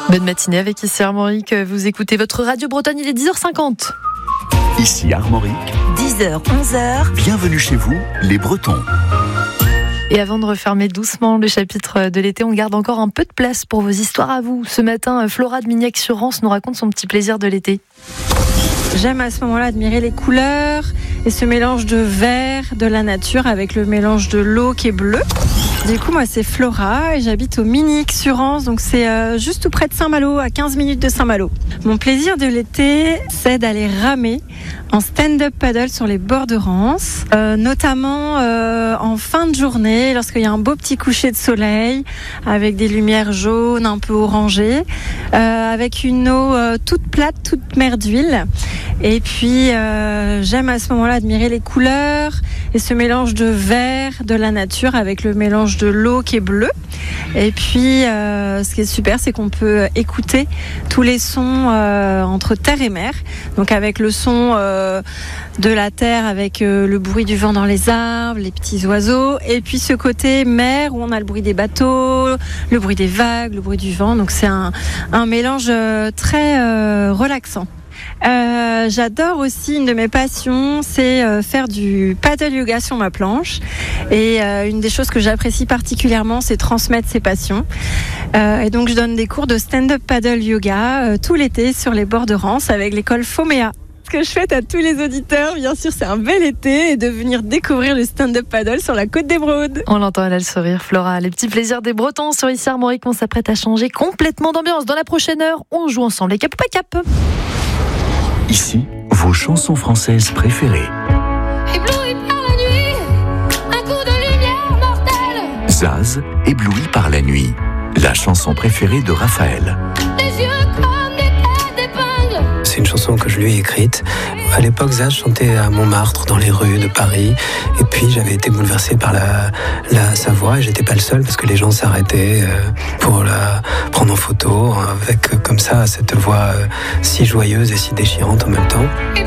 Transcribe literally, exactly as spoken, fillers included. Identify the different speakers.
Speaker 1: Bonne matinée avec ici Armorique. Vous écoutez votre radio Bretagne, il est dix heures cinquante.
Speaker 2: Ici Armorique,
Speaker 3: dix heures, onze heures.
Speaker 2: Bienvenue chez vous, les Bretons.
Speaker 1: Et avant de refermer doucement le chapitre de l'été, on garde encore un peu de place pour vos histoires à vous. Ce matin, Flora de Mignac-sur-Rance nous raconte son petit plaisir de l'été.
Speaker 4: J'aime à ce moment-là admirer les couleurs et ce mélange de vert de la nature avec le mélange de l'eau qui est bleue. Du coup, moi, c'est Flora et j'habite au Mignac-sur-Rance, donc c'est euh, juste tout près de Saint-Malo, à quinze minutes de Saint-Malo. Mon plaisir de l'été, c'est d'aller ramer en stand-up paddle sur les bords de Rance, euh, notamment euh, en fin de journée, lorsqu'il y a un beau petit coucher de soleil, avec des lumières jaunes, un peu orangées, euh, avec une eau euh, toute plate, toute mer d'huile. Et puis, euh, j'aime à ce moment-là admirer les couleurs et ce mélange de vert de la nature avec le mélange de l'eau qui est bleue. Et puis, euh, ce qui est super, c'est qu'on peut écouter tous les sons euh, entre terre et mer. Donc, avec le son euh, de la terre, avec euh, le bruit du vent dans les arbres, les petits oiseaux. Et puis, ce côté mer où on a le bruit des bateaux, le bruit des vagues, le bruit du vent. Donc, c'est un, un mélange euh, très euh, relaxant. Euh, j'adore aussi, une de mes passions, c'est euh, faire du paddle yoga sur ma planche. Et euh, une des choses que j'apprécie particulièrement, c'est transmettre ces passions. Euh, et donc je donne des cours de stand-up paddle yoga euh, tout l'été sur les bords de Rance avec l'école Fomea. Ce que je souhaite à tous les auditeurs, bien sûr, c'est un bel été et de venir découvrir le stand-up paddle sur la côte d'Émeraude.
Speaker 1: On l'entend, elle a le sourire, Flora. Les petits plaisirs des Bretons sur ici Armorique. On s'apprête à changer complètement d'ambiance. Dans la prochaine heure, on joue ensemble les Cap ou pas Cap.
Speaker 2: Ici, vos chansons françaises préférées.
Speaker 5: Ébloui par la nuit, un coup de lumière mortelle.
Speaker 2: Zaz, ébloui par la nuit. La chanson préférée de Raphaël.
Speaker 5: Les yeux comme des têtes d'épingle.
Speaker 6: C'est une chanson que je lui ai écrite. À l'époque, Zaz chantait à Montmartre, dans les rues de Paris. Et puis, j'avais été bouleversé par la, la, sa voix. Et j'étais pas le seul parce que les gens s'arrêtaient euh, pour la prendre en photo avec, euh, comme ça, cette voix euh, si joyeuse et si déchirante en même temps.